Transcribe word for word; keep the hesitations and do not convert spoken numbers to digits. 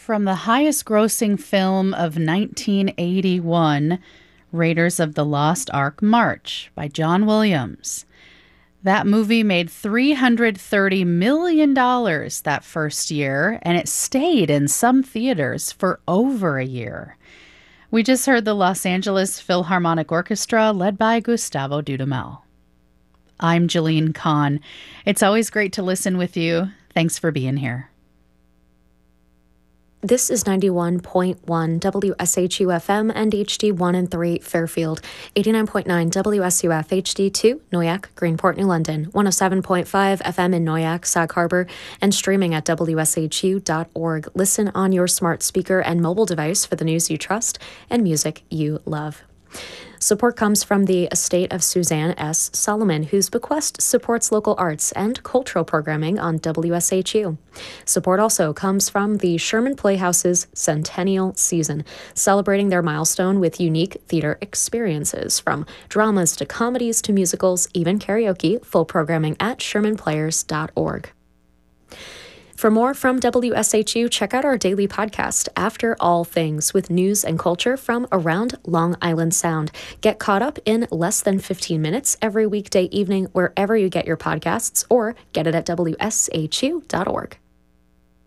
From the highest grossing film of nineteen eighty-one, Raiders of the Lost Ark March by John Williams. That movie made three hundred thirty million dollars that first year, and it stayed in some theaters for over a year. We just heard the Los Angeles Philharmonic Orchestra, led by Gustavo Dudamel. I'm Jeline Kahn. It's always great to listen with you. Thanks for being here. This is ninety-one point one W S H U F M and H D one and three Fairfield, eighty-nine point nine W S U F H D two Noyac, Greenport, New London, one oh seven point five F M in Noyac, Sag Harbor, and streaming at W S H U dot org. Listen on your smart speaker and mobile device for the news you trust and music you love. Support comes from the estate of Suzanne S. Solomon, whose bequest supports local arts and cultural programming on W S H U. Support also comes from the Sherman Playhouse's centennial season, celebrating their milestone with unique theater experiences, from dramas to comedies to musicals, even karaoke. Full programming at sherman players dot org. For more from W S H U, check out our daily podcast, After All Things, with news and culture from around Long Island Sound. Get caught up in less than fifteen minutes every weekday evening wherever you get your podcasts, or get it at W S H U dot org.